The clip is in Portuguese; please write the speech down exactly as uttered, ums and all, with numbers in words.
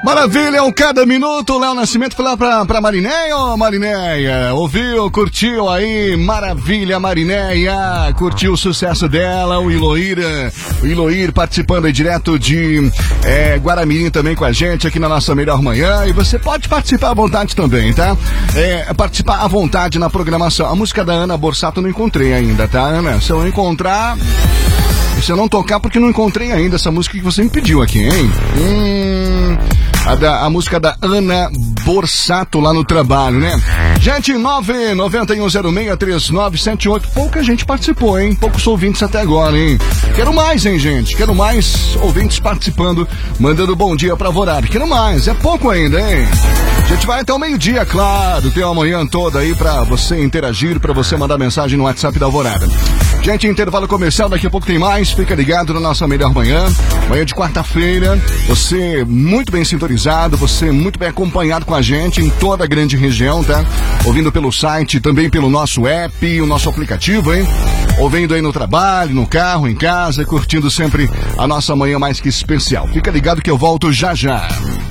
Maravilha, um cada minuto. Léo Nascimento foi lá pra, pra Marinéia, ô Marinéia. Ouviu, curtiu aí, maravilha, Marinéia. Curtiu o sucesso dela, o Iloíra. O Iloír participando aí direto de é, Guaramirim também com a gente aqui na nossa Melhor Manhã. E você pode participar à vontade também, tá? É, participar à vontade na programação. A música da Ana Borsato eu não encontrei ainda, tá, Ana? Se eu encontrar... Se eu não tocar, porque não encontrei ainda essa música que você me pediu aqui, hein? Hum... A, da, a música da Ana Borsato lá no trabalho, né? Gente, nove nove um zero seis três nove sete oito. Pouca gente participou, hein? Poucos ouvintes até agora, hein? Quero mais, hein, gente? Quero mais ouvintes participando, mandando bom dia pra Alvorada. Quero mais, é pouco ainda, hein? A gente vai até o meio-dia, claro. Tem uma manhã toda aí pra você interagir, pra você mandar mensagem no WhatsApp da Alvorada. Gente, intervalo comercial, daqui a pouco tem mais. Fica ligado na nossa Melhor Manhã. Manhã de quarta-feira. Você muito bem sintonizado, você muito bem acompanhado com a gente em toda a grande região, tá? Ouvindo pelo site, também pelo nosso app, o nosso aplicativo, hein? Ouvindo aí no trabalho, no carro, em casa, curtindo sempre a nossa manhã mais que especial. Fica ligado que eu volto já já.